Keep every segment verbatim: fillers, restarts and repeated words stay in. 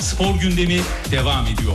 Spor gündemi devam ediyor.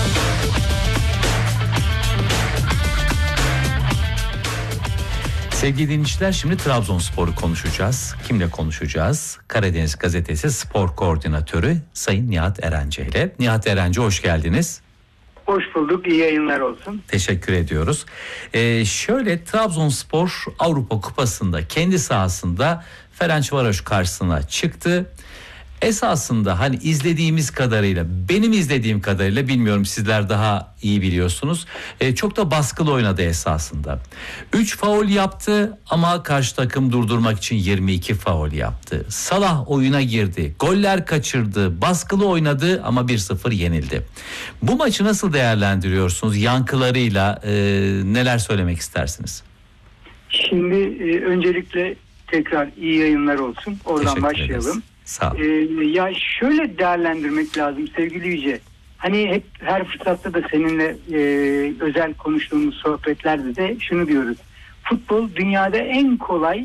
Sevgili dinleyiciler, şimdi Trabzonspor'u konuşacağız. Kimle konuşacağız? Karadeniz Gazetesi Spor Koordinatörü Sayın Nihat Erenci ile. Nihat Erenci, hoş geldiniz. Hoş bulduk, iyi yayınlar olsun. Teşekkür ediyoruz. Ee, şöyle Trabzonspor Avrupa Kupası'nda kendi sahasında Ferencvaroş karşısına çıktı. Esasında hani izlediğimiz kadarıyla, benim izlediğim kadarıyla, bilmiyorum sizler daha iyi biliyorsunuz, e, çok da baskılı oynadı esasında. üç faul yaptı ama karşı takım durdurmak için yirmi iki faul yaptı. Salah oyuna girdi, goller kaçırdı, baskılı oynadı ama bir sıfır yenildi. Bu maçı nasıl değerlendiriyorsunuz? Yankılarıyla e, neler söylemek istersiniz? Şimdi e, öncelikle tekrar iyi yayınlar olsun. Oradan Teşekkür başlayalım. ederiz. Sağ ol. Ee, ya şöyle değerlendirmek lazım sevgili Yüce. Hani hep her fırsatta da seninle e, özel konuştuğumuz sohbetlerde de şunu diyoruz. Futbol dünyada en kolay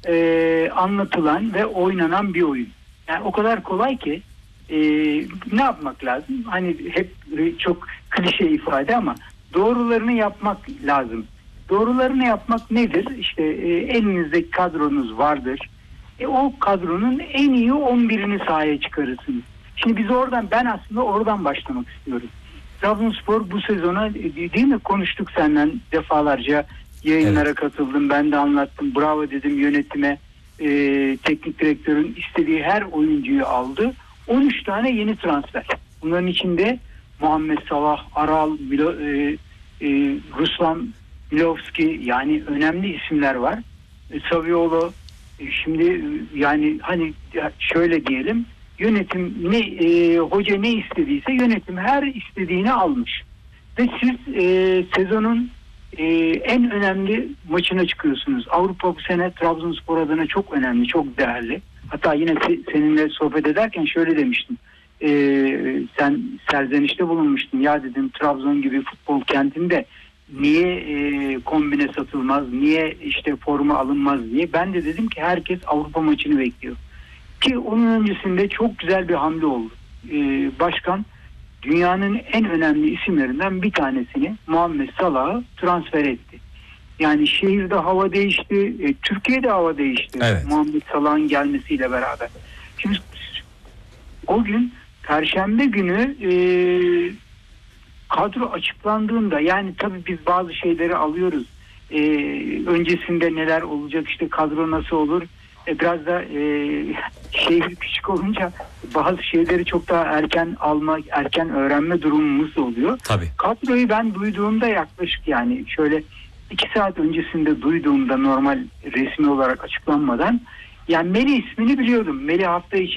e, anlatılan ve oynanan bir oyun. Yani o kadar kolay ki e, ne yapmak lazım? Hani hep çok klişe ifade ama doğrularını yapmak lazım. Doğrularını yapmak nedir? İşte e, elinizdeki kadronuz vardır. E, o kadronun en iyi on birini sahaya çıkarırsınız. Şimdi biz oradan, ben aslında oradan başlamak istiyorum. Trabzonspor bu sezona, değil mi, konuştuk senden defalarca, yayınlara evet. katıldım, ben de anlattım, bravo dedim yönetime, e, teknik direktörün istediği her oyuncuyu aldı. on üç tane yeni transfer. Bunların içinde Muhammed Salah, Aral, Milo, e, e, Ruslan Milovski, yani önemli isimler var. E, Savioğlu. Şimdi yani hani şöyle diyelim, yönetim ne e, hoca ne istediyse yönetim her istediğini almış ve siz e, sezonun e, en önemli maçına çıkıyorsunuz. Avrupa bu sene Trabzonspor adına çok önemli, çok değerli. Hatta yine se- seninle sohbet ederken şöyle demiştim. E, sen serzenişte bulunmuştun. Ya dedim, Trabzon gibi futbol kentinde niye e, kombine satılmaz, niye işte forma alınmaz diye. Ben de dedim ki herkes Avrupa maçını bekliyor. Ki onun öncesinde çok güzel bir hamle oldu. E, başkan dünyanın en önemli isimlerinden bir tanesini, Muhammed Salah'ı transfer etti. Yani şehirde hava değişti, e, Türkiye'de hava değişti. Evet. Muhammed Salah'ın gelmesiyle beraber. Şimdi o gün Perşembe günü e, kadro açıklandığında, yani tabii biz bazı şeyleri alıyoruz. Ee, öncesinde neler olacak, işte kadro nasıl olur. Ee, biraz da e, şehir küçük olunca bazı şeyleri çok daha erken alma, erken öğrenme durumumuz oluyor. Tabii. Kadroyu ben duyduğumda yaklaşık, yani şöyle iki saat öncesinde duyduğumda, normal resmi olarak açıklanmadan, yani Melih ismini biliyordum. Melih hafta içi